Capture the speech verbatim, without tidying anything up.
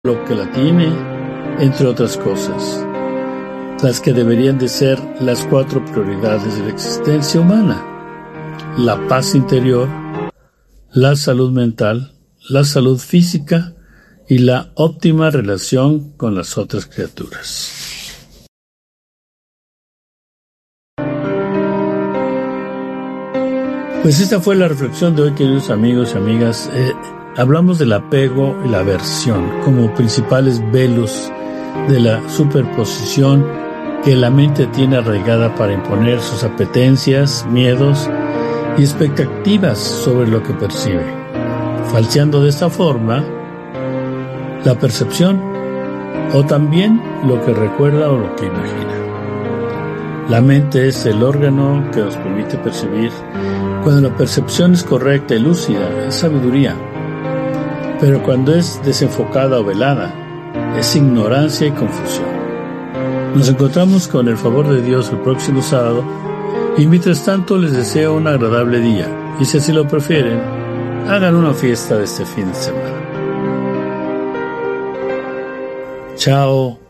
lo que la tiene, entre otras cosas, las que deberían de ser las cuatro prioridades de la existencia humana: la paz interior, la salud mental, la salud física y la óptima relación con las otras criaturas. Pues esta fue la reflexión de hoy, queridos amigos y amigas. Eh, hablamos del apego y la aversión como principales velos de la superposición que la mente tiene arraigada para imponer sus apetencias, miedos y expectativas sobre lo que percibe, falseando de esta forma la percepción o también lo que recuerda o lo que imagina. La mente es el órgano que nos permite percibir. Cuando la percepción es correcta y lúcida, es sabiduría. Pero cuando es desenfocada o velada, es ignorancia y confusión. Nos encontramos con el favor de Dios el próximo sábado, y mientras tanto les deseo un agradable día, y si así lo prefieren, hagan una fiesta de este fin de semana. Chao.